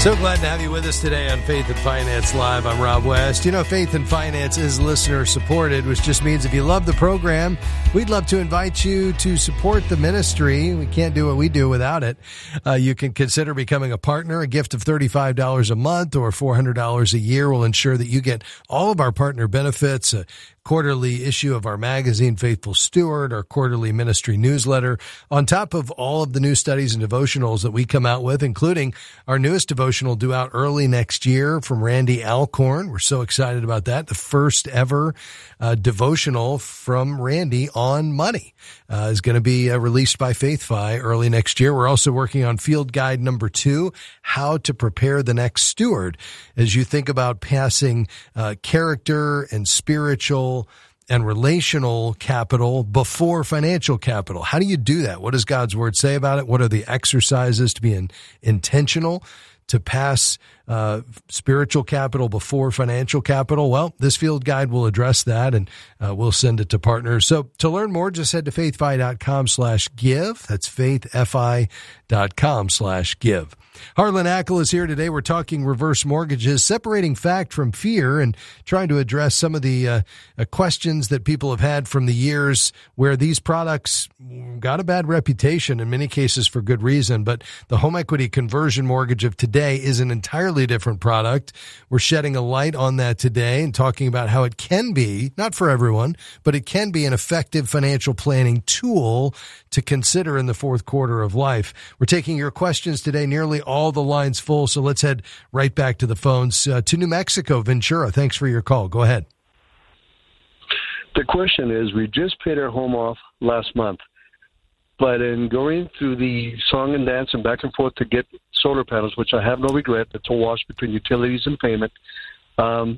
So glad to have you with us today on Faith and Finance Live. I'm Rob West. You know, Faith and Finance is listener supported, which just means if you love the program, we'd love to invite you to support the ministry. We can't do what we do without it. You can consider becoming a partner. A gift of $35 a month or $400 a year will ensure that you get all of our partner benefits, a quarterly issue of our magazine, Faithful Steward, our quarterly ministry newsletter, on top of all of the new studies and devotionals that we come out with, including our newest devotional due out early next year from Randy Alcorn. We're so excited about that. The first ever devotional from Randy on money is going to be released by FaithFi early next year. We're also working on Field Guide number 2, How to Prepare the Next Steward, as you think about passing character and spiritual and relational capital before financial capital. How do you do that? What does God's Word say about it? What are the exercises to be intentional to pass spiritual capital before financial capital? Well, this field guide will address that, and we'll send it to partners. So to learn more, just head to faithfi.com/give. That's faithfi.com/give. Harlan Ackel is here today. We're talking reverse mortgages, separating fact from fear, and trying to address some of the questions that people have had from the years where these products got a bad reputation, in many cases for good reason. But the home equity conversion mortgage of today is an entirely different product. We're shedding a light on that today and talking about how it can be, not for everyone, but it can be an effective financial planning tool to consider in the fourth quarter of life. We're taking your questions today, nearly all the lines full, so let's head right back to the phones to New Mexico. Ventura, thanks for your call. Go ahead. The question is, we just paid our home off last month, but in going through the song and dance and back and forth to get solar panels, which I have no regret, it's a wash between utilities and payment, I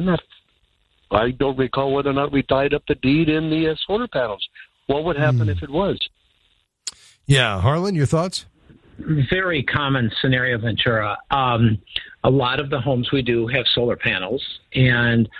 don't recall whether or not we tied up the deed in the solar panels. What would happen if it was? Yeah, Harlan, your thoughts? Very common scenario, Ventura. A lot of the homes we do have solar panels, and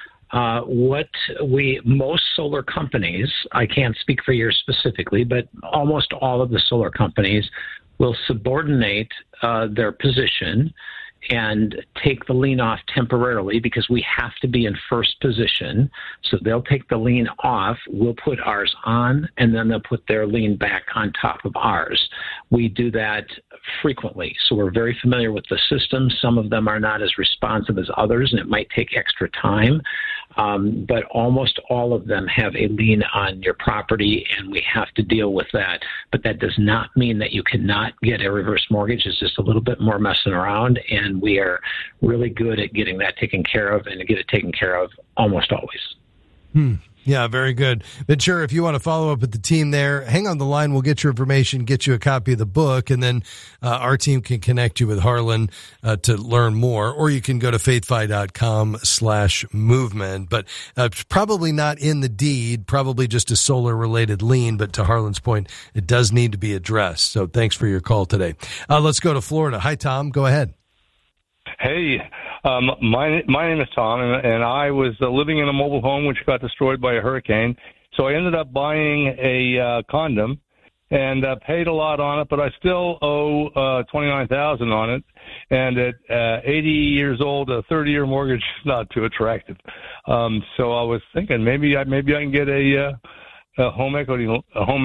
most solar companies, I can't speak for yours specifically, but almost all of the solar companies will subordinate their position and take the lien off temporarily because we have to be in first position. So they'll take the lien off, we'll put ours on, and then they'll put their lien back on top of ours. We do that frequently, so we're very familiar with the system. Some of them are not as responsive as others, and it might take extra time. But almost all of them have a lien on your property, and we have to deal with that. But that does not mean that you cannot get a reverse mortgage. It's just a little bit more messing around, and we are really good at getting that taken care of and get it taken care of almost always. Yeah, very good. Ventura, if you want to follow up with the team there, hang on the line. We'll get your information, get you a copy of the book, and then our team can connect you with Harlan to learn more, or you can go to faithfi.com/movement. But probably not in the deed, probably just a solar-related lien, but to Harlan's point, it does need to be addressed. So thanks for your call today. Let's go to Florida. Hi, Tom. Go ahead. Hey, my name is Tom, and I was living in a mobile home which got destroyed by a hurricane. So I ended up buying a condom and paid a lot on it, but I still owe $29,000 on it. And at 80 years old, a 30-year mortgage is not too attractive. So I was thinking maybe I can get a home equity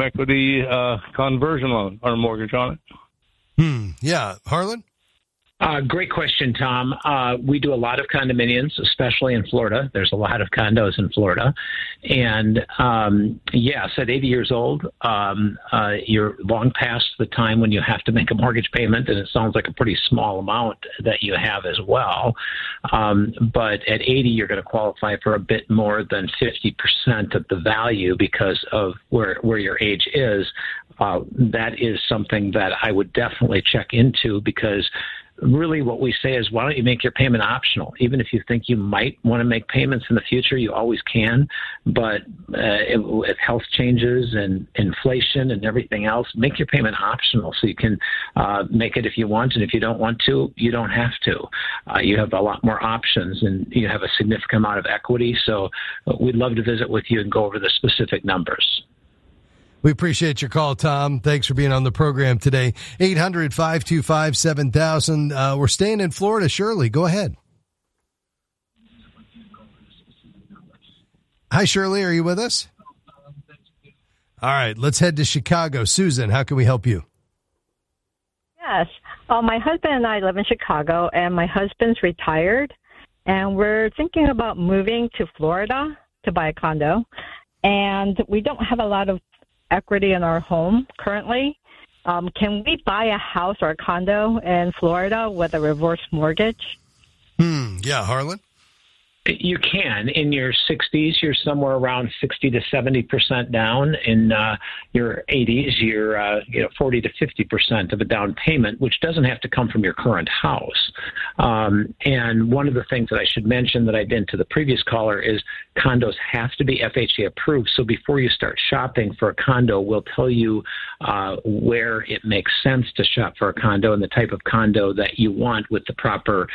conversion loan or mortgage on it. Yeah, Harlan. Great question, Tom. We do a lot of condominiums, especially in Florida. There's a lot of condos in Florida. And yes, at 80 years old, you're long past the time when you have to make a mortgage payment, and it sounds like a pretty small amount that you have as well. But at 80, you're going to qualify for a bit more than 50% of the value because of where your age is. That is something that I would definitely check into, because really what we say is, why don't you make your payment optional? Even if you think you might want to make payments in the future, you always can. But if health changes and inflation and everything else, make your payment optional so you can make it if you want. And if you don't want to, you don't have to. You have a lot more options, and you have a significant amount of equity. So we'd love to visit with you and go over the specific numbers. We appreciate your call, Tom. Thanks for being on the program today. 800-525-7000. We're staying in Florida. Shirley, go ahead. Hi, Shirley. Are you with us? All right. Let's head to Chicago. Susan, how can we help you? Yes. My husband and I live in Chicago, and my husband's retired, and we're thinking about moving to Florida to buy a condo. And we don't have a lot of equity in our home currently. Can we buy a house or a condo in Florida with a reverse mortgage? Yeah, Harlan? You can. In your 60s, you're somewhere around 60 to 70% down. In your 80s, you're 40 to 50% of a down payment, which doesn't have to come from your current house. And one of the things that I should mention that I did to the previous caller is condos have to be FHA approved. So before you start shopping for a condo, we'll tell you where it makes sense to shop for a condo and the type of condo that you want with the proper,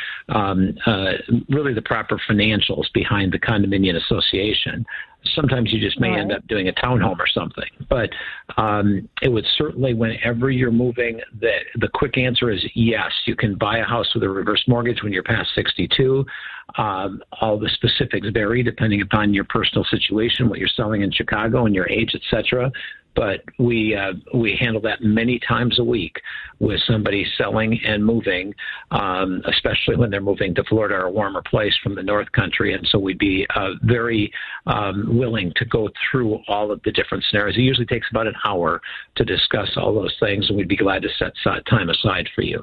really the proper financials behind the condominium association. Sometimes you just may end up doing a townhome or something. But it would certainly, whenever you're moving, the quick answer is yes, you can buy a house with a reverse mortgage when you're past 62. All the specifics vary depending upon your personal situation, what you're selling in Chicago and your age, et cetera. But we handle that many times a week with somebody selling and moving, especially when they're moving to Florida or a warmer place from the North Country. And so we'd be very willing to go through all of the different scenarios. It usually takes about an hour to discuss all those things, and we'd be glad to set time aside for you.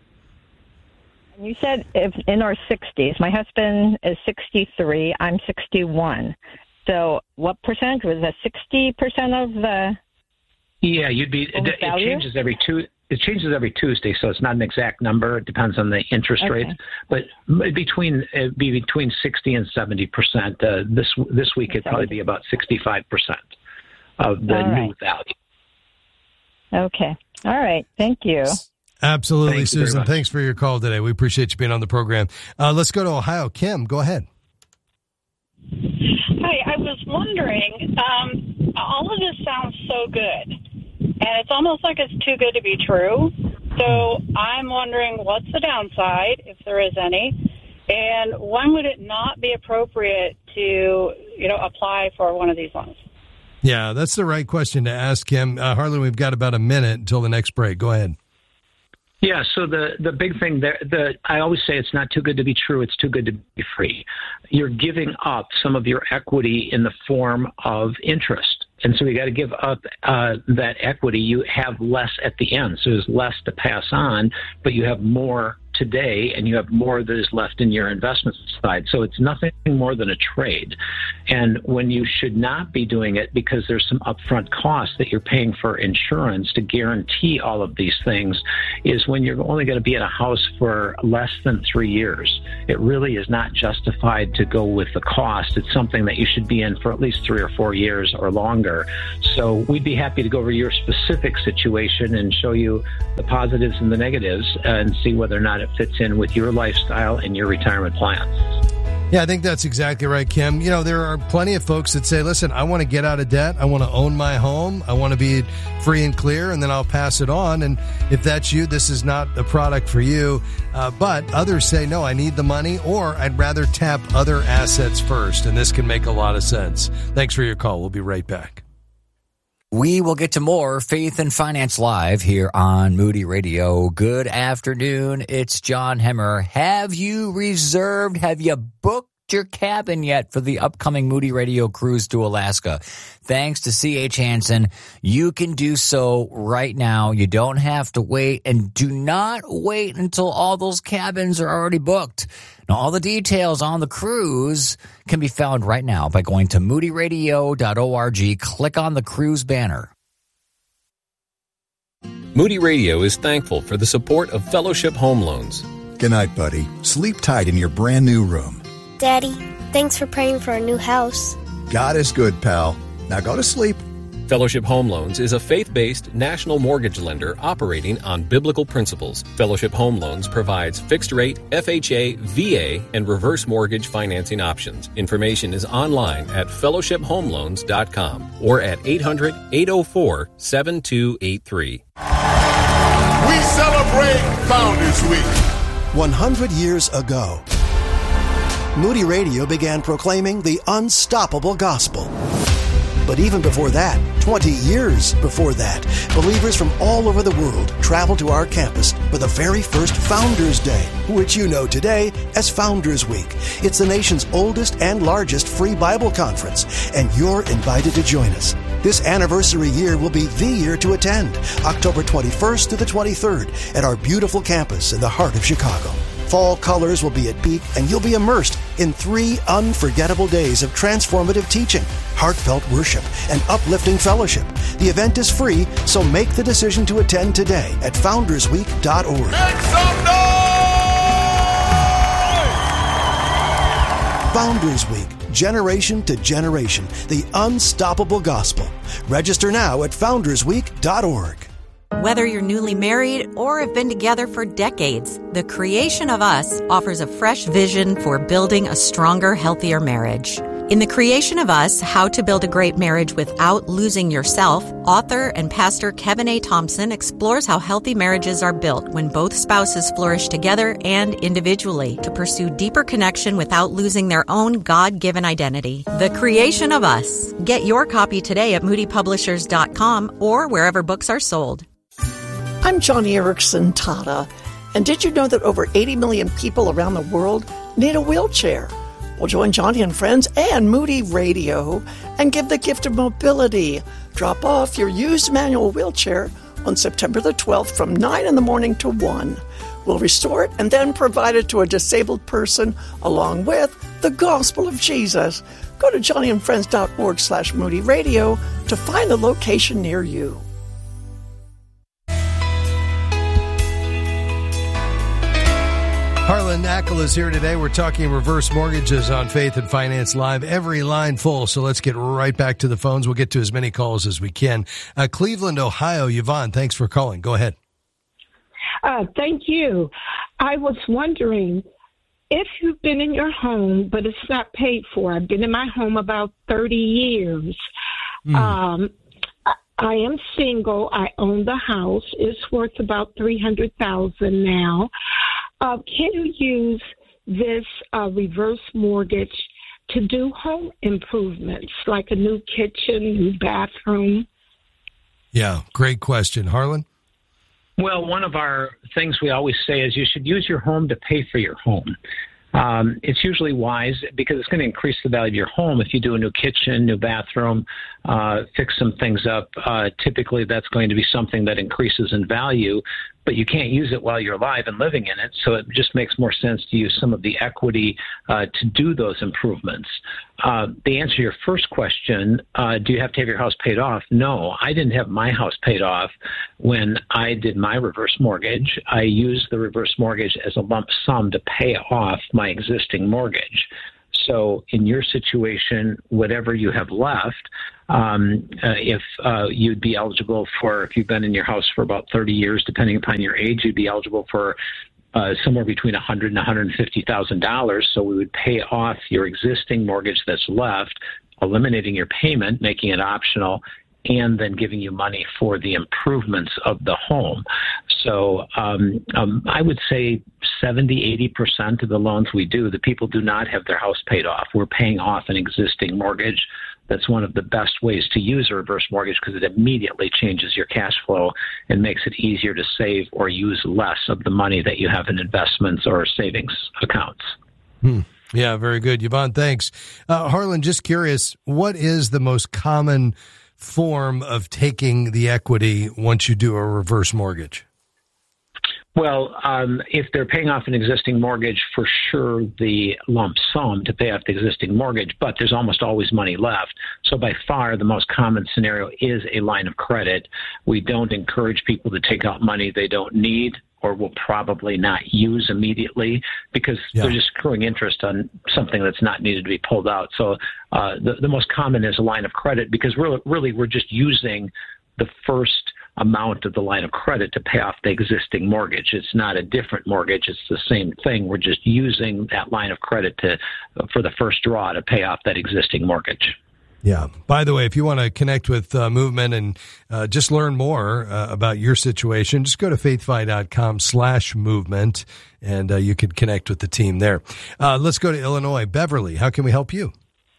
You said if in our 60s, my husband is 63, I'm 61. So what percentage? Was that 60% of the Yeah, you'd be. It changes every Tuesday, so it's not an exact number. It depends on the interest rates, but between 60 and 70%. This week it'd probably be about 65% of the new value. Okay. All right. Thank you. Absolutely, Thank Susan. you Thanks for your call today. We appreciate you being on the program. Let's go to Ohio. Kim, go ahead. Hi, I was wondering, all of this sounds so good, and it's almost like it's too good to be true. So I'm wondering what's the downside, if there is any, and when would it not be appropriate to, apply for one of these loans? Yeah, that's the right question to ask, Kim. Harlan, we've got about a minute until the next break. Go ahead. Yeah, so the big thing there, I always say it's not too good to be true, it's too good to be free. You're giving up some of your equity in the form of interest. And so you got to give up that equity. You have less at the end, so there's less to pass on, but you have more today, and you have more that is left in your investment side. So it's nothing more than a trade. And when you should not be doing it because there's some upfront costs that you're paying for insurance to guarantee all of these things is when you're only going to be in a house for less than 3 years. It really is not justified to go with the cost. It's something that you should be in for at least 3 or 4 years or longer. So we'd be happy to go over your specific situation and show you the positives and the negatives and see whether or not it fits in with your lifestyle and your retirement plans. Yeah, I think that's exactly right, Kim. There are plenty of folks that say, listen, I want to get out of debt. I want to own my home. I want to be free and clear, and then I'll pass it on. And if that's you, this is not a product for you. But others say, no, I need the money, or I'd rather tap other assets first. And this can make a lot of sense. Thanks for your call. We'll be right back. We will get to more Faith and Finance Live here on Moody Radio. Good afternoon. It's John Hemmer. Have you booked your cabin yet for the upcoming Moody Radio cruise to Alaska? Thanks to C.H. Hansen, you can do so right now. You don't have to wait, and do not wait until all those cabins are already booked. Now, all the details on the cruise can be found right now by going to moodyradio.org. Click on the cruise banner. Moody Radio is thankful for the support of Fellowship Home Loans. Good night, buddy. Sleep tight in your brand new room. Daddy, thanks for praying for our new house. God is good, pal. Now go to sleep. Fellowship Home Loans is a faith-based national mortgage lender operating on biblical principles. Fellowship Home Loans provides fixed-rate, FHA, VA, and reverse mortgage financing options. Information is online at fellowshiphomeloans.com or at 800-804-7283. We celebrate Founders Week. 100 years ago, Moody Radio began proclaiming the unstoppable gospel. But even before that, 20 years before that, believers from all over the world traveled to our campus for the very first Founders Day, which you know today as Founders Week. It's the nation's oldest and largest free Bible conference, and you're invited to join us. This anniversary year will be the year to attend, October 21st to the 23rd at our beautiful campus in the heart of Chicago. Fall colors will be at peak, and you'll be immersed in 3 unforgettable days of transformative teaching, heartfelt worship, and uplifting fellowship. The event is free, so make the decision to attend today at foundersweek.org. Make some noise! Founders Week, generation to generation, the unstoppable gospel. Register now at foundersweek.org. Whether you're newly married or have been together for decades, The Creation of Us offers a fresh vision for building a stronger, healthier marriage. In The Creation of Us, How to Build a Great Marriage Without Losing Yourself, author and pastor Kevin A. Thompson explores how healthy marriages are built when both spouses flourish together and individually to pursue deeper connection without losing their own God-given identity. The Creation of Us. Get your copy today at moodypublishers.com or wherever books are sold. I'm Johnny Erickson Tata, and did you know that over 80 million people around the world need a wheelchair? Well, join Johnny and friends and Moody Radio and give the gift of mobility. Drop off your used manual wheelchair on September the 12th from 9 in the morning to 1. We'll restore it and then provide it to a disabled person along with the gospel of Jesus. Go to johnnyandfriends.org/Moody Radio to find the location near you. Harlan Ackle is here today. We're talking reverse mortgages on Faith and Finance Live. Every line full, so let's get right back to the phones. We'll get to as many calls as we can. Cleveland, Ohio. Yvonne, thanks for calling. Go ahead. Thank you. I was wondering if you've been in your home, but it's not paid for. I've been in my home about 30 years. I am single. I own the house. It's worth about $300,000 now. Can you use this reverse mortgage to do home improvements, like a new kitchen, new bathroom? Yeah, great question. Harlan? Well, one of our things we always say is you should use your home to pay for your home. It's usually wise because it's going to increase the value of your home if you do a new kitchen, new bathroom, fix some things up. Typically, that's going to be something that increases in value, but you can't use it while you're alive and living in it. So it just makes more sense to use some of the equity to do those improvements. The answer to your first question, do you have to have your house paid off? No, I didn't have my house paid off when I did my reverse mortgage. I used the reverse mortgage as a lump sum to pay off my existing mortgage. So in your situation, whatever you have left, if you'd be eligible for, if you've been in your house for about 30 years, depending upon your age, you'd be eligible for somewhere between $100,000 and $150,000. So we would pay off your existing mortgage that's left, eliminating your payment, making it optional, and then giving you money for the improvements of the home. So I would say 70-80% of the loans we do, the people do not have their house paid off. We're paying off an existing mortgage. That's one of the best ways to use a reverse mortgage because it immediately changes your cash flow and makes it easier to save or use less of the money that you have in investments or savings accounts. Yeah, very good. Yvonne, thanks. Harlan, just curious, what is the most common form of taking the equity once you do a reverse mortgage? Well, if they're paying off an existing mortgage, for sure the lump sum to pay off the existing mortgage, but there's almost always money left. So by far, the most common scenario is a line of credit. We don't encourage people to take out money they don't need or will probably not use immediately because they're just accruing interest on something that's not needed to be pulled out. So the most common is a line of credit because really we're just using the first amount of the line of credit to pay off the existing mortgage. It's not a different mortgage. It's the same thing. We're just using that line of credit for the first draw to pay off that existing mortgage. Yeah. By the way, if you want to connect with Movement and just learn more about your situation, just go to faithfi.com/movement and you can connect with the team there. Let's go to Illinois. Beverly, how can we help you?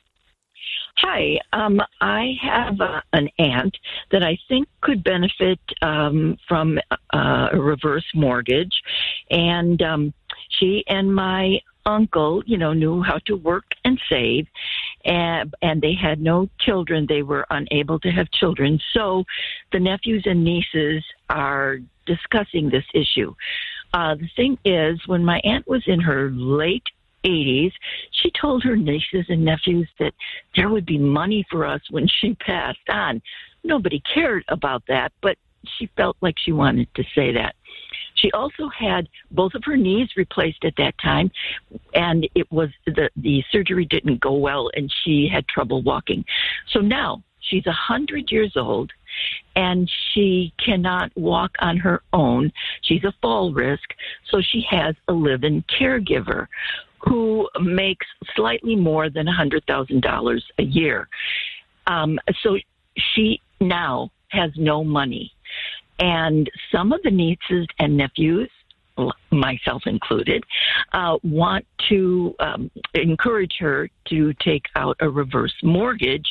Hi. I have an aunt that I think could benefit from a reverse mortgage. And she and my uncle, knew how to work and save. And they had no children. They were unable to have children. So the nephews and nieces are discussing this issue. The thing is, when my aunt was in her late 80s, she told her nieces and nephews that there would be money for us when she passed on. Nobody cared about that, but she felt like she wanted to say that. She also had both of her knees replaced at that time, and it was the surgery didn't go well, and she had trouble walking. So now she's 100 years old, and she cannot walk on her own. She's a fall risk, so she has a live-in caregiver who makes slightly more than $100,000 a year. So she now has no money. And some of the nieces and nephews, myself included, want to encourage her to take out a reverse mortgage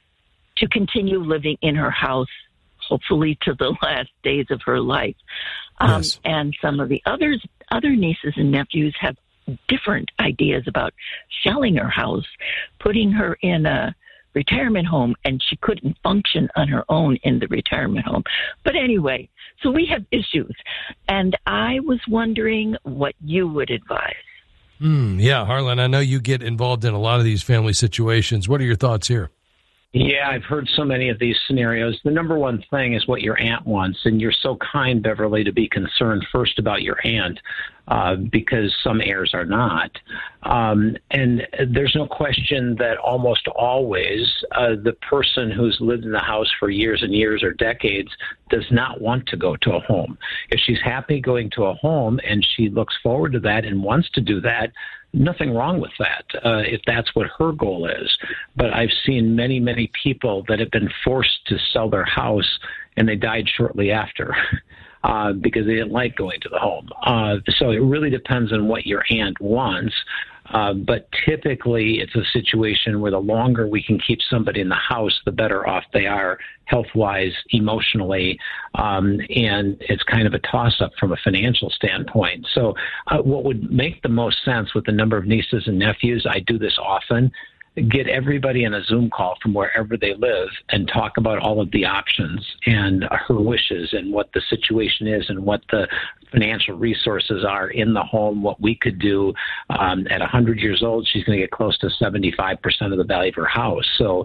to continue living in her house, hopefully to the last days of her life. Yes. And some of the other nieces and nephews have different ideas about selling her house, putting her in a retirement home, and she couldn't function on her own in the retirement home. But anyway, so we have issues, and I was wondering what you would advise. Yeah, Harlan, I know you get involved in a lot of these family situations. What are your thoughts here? Yeah, I've heard so many of these scenarios. The number one thing is what your aunt wants, and you're so kind, Beverly, to be concerned first about your aunt because some heirs are not. And there's no question that almost always the person who's lived in the house for years and years or decades does not want to go to a home. If she's happy going to a home and she looks forward to that and wants to do that, nothing wrong with that if that's what her goal is. But I've seen many, many people that have been forced to sell their house and they died shortly after because they didn't like going to the home. So it really depends on what your aunt wants. But typically it's a situation where the longer we can keep somebody in the house, the better off they are health-wise, emotionally, and it's kind of a toss-up from a financial standpoint. So what would make the most sense with the number of nieces and nephews, I do this often, get everybody in a Zoom call from wherever they live and talk about all of the options and her wishes and what the situation is and what the financial resources are in the home, what we could do. At 100 years old, she's going to get close to 75% of the value of her house. So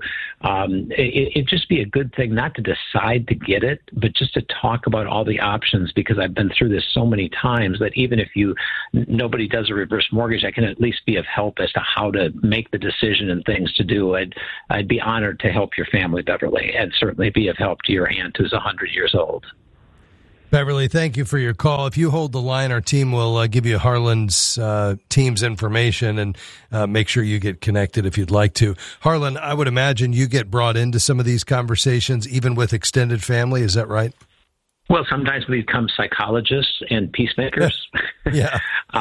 it'd just be a good thing not to decide to get it, but just to talk about all the options, because I've been through this so many times that even if nobody does a reverse mortgage, I can at least be of help as to how to make the decision and things to do. I'd be honored to help your family, Beverly, and certainly be of help to your aunt who's 100 years old. Beverly, thank you for your call. If you hold the line, our team will give you Harlan's team's information and make sure you get connected if you'd like to. Harlan, I would imagine you get brought into some of these conversations, even with extended family. Is that right? Well, sometimes we become psychologists and peacemakers. Yeah.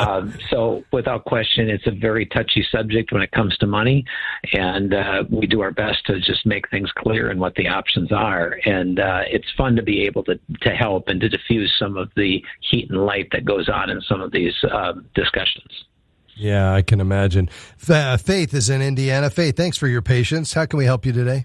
So without question, it's a very touchy subject when it comes to money. And we do our best to just make things clear and what the options are. And it's fun to be able to help and to diffuse some of the heat and light that goes on in some of these discussions. Yeah, I can imagine. Faith is in Indiana. Faith, thanks for your patience. How can we help you today?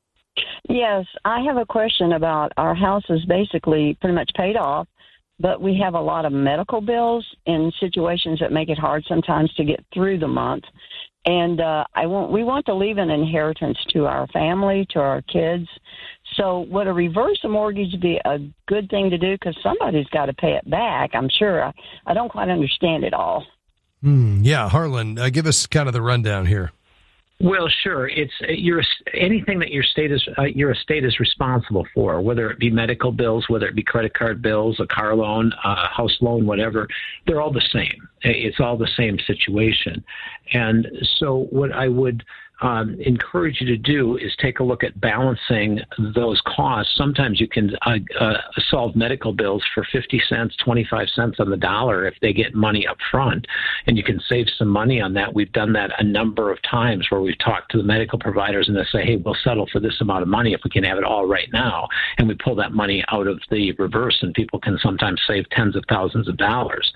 Yes, I have a question about our house is basically pretty much paid off, but we have a lot of medical bills in situations that make it hard sometimes to get through the month. And we want to leave an inheritance to our family, to our kids. So would a reverse mortgage be a good thing to do? Because somebody's got to pay it back, I'm sure. I don't quite understand it all. Yeah, Harlan, give us kind of the rundown here. Well, sure. It's anything that your estate is responsible for, whether it be medical bills, whether it be credit card bills, a car loan, a house loan, whatever. They're all the same. It's all the same situation. And so what I would encourage you to do is take a look at balancing those costs. Sometimes you can solve medical bills for 50 cents, 25 cents on the dollar if they get money up front, and you can save some money on that. We've done that a number of times where we've talked to the medical providers and they say, hey, we'll settle for this amount of money if we can have it all right now. And we pull that money out of the reverse, and people can sometimes save tens of thousands of dollars.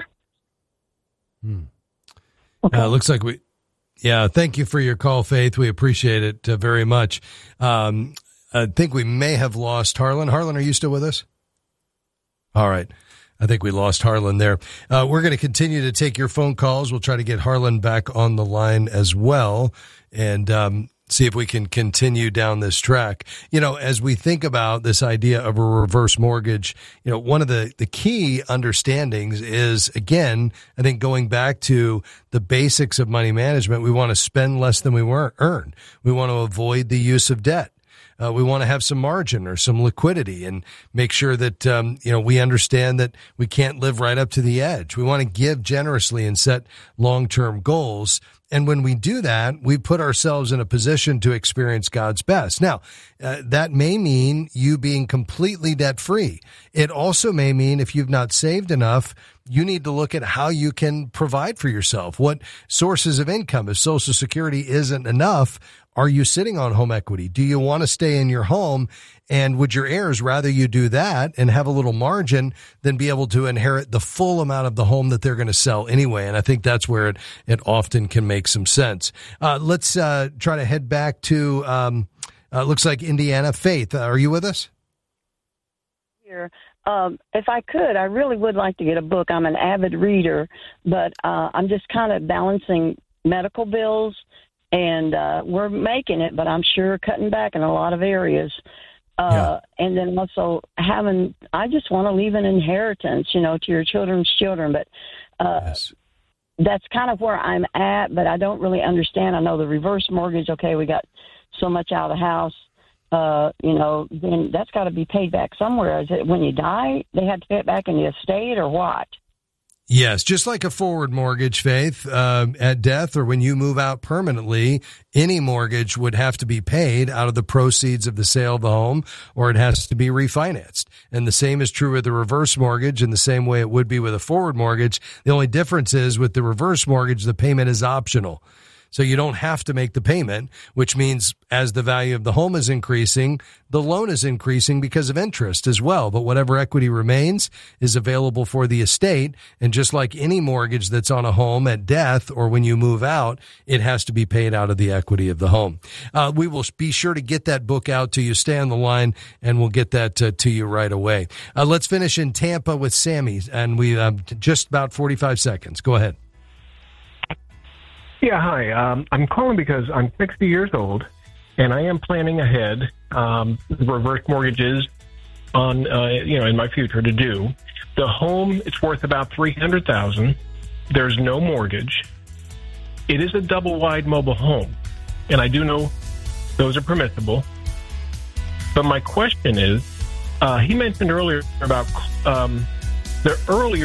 Okay. Looks like Yeah, thank you for your call, Faith. We appreciate it very much. I think we may have lost Harlan. Harlan, are you still with us? All right. I think we lost Harlan there. We're going to continue to take your phone calls. We'll try to get Harlan back on the line as well and see if we can continue down this track. As we think about this idea of a reverse mortgage, one of the key understandings is, again, I think going back to the basics of money management, we want to spend less than we earn. We want to avoid the use of debt. We want to have some margin or some liquidity and make sure that, we understand that we can't live right up to the edge. We want to give generously and set long-term goals. And when we do that, we put ourselves in a position to experience God's best. Now, that may mean you being completely debt-free. It also may mean if you've not saved enough, you need to look at how you can provide for yourself. What sources of income? If Social Security isn't enough, are you sitting on home equity? Do you want to stay in your home? And would your heirs rather you do that and have a little margin than be able to inherit the full amount of the home that they're going to sell anyway? And I think that's where it often can make some sense. Let's try to head back to, looks like Indiana. Faith, are you with us? Here. If I could, I really would like to get a book. I'm an avid reader, but I'm just kind of balancing medical bills. And we're making it, but I'm sure cutting back in a lot of areas. And then also I just want to leave an inheritance, to your children's children. But that's kind of where I'm at, but I don't really understand. I know the reverse mortgage, okay, we got so much out of the house, then that's got to be paid back somewhere. Is it when you die, they have to pay it back in the estate or what? Yes, just like a forward mortgage, Faith, at death or when you move out permanently, any mortgage would have to be paid out of the proceeds of the sale of the home, or it has to be refinanced. And the same is true with the reverse mortgage in the same way it would be with a forward mortgage. The only difference is with the reverse mortgage, the payment is optional. So you don't have to make the payment, which means as the value of the home is increasing, the loan is increasing because of interest as well. But whatever equity remains is available for the estate. And just like any mortgage that's on a home at death or when you move out, it has to be paid out of the equity of the home. We will be sure to get that book out to you. Stay on the line and we'll get that to you right away. Let's finish in Tampa with Sammy, and we just about 45 seconds. Go ahead. Yeah, hi. I'm calling because I'm 60 years old, and I am planning ahead reverse mortgages on, in my future to do. The home, it's worth about $300,000. There's no mortgage. It is a double-wide mobile home, and I do know those are permissible. But my question is, he mentioned earlier about the earlier